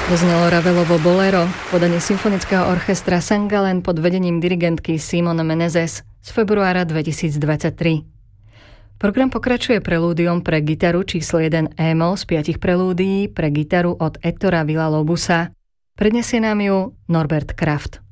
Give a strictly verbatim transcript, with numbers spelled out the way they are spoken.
Doznelo Ravelovo bolero, podanie symfonického orchestra San Gallen pod vedením dirigentky Simone Menezes z februára dvetisícdvadsaťtri. Program pokračuje prelúdiom pre gitaru číslo jeden E-moll z piatich prelúdií pre gitaru od Hectora Villa-Lobusa. Predniesie nám ju Norbert Kraft.